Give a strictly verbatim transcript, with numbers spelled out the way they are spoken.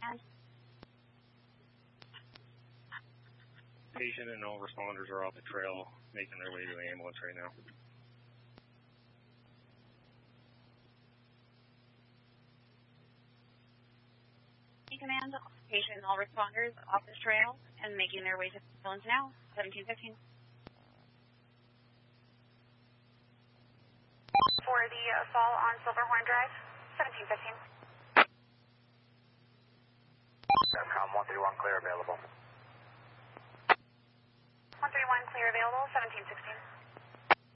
command. Patient and all responders are off the trail, making their way to the ambulance right now. Command, patient and all responders off the trail and making their way to the ambulance now, seventeen fifteen. For the uh, fall on Silverhorn Drive, seventeen fifteen. Com one three one, clear available. one three one, clear available, seventeen sixteen.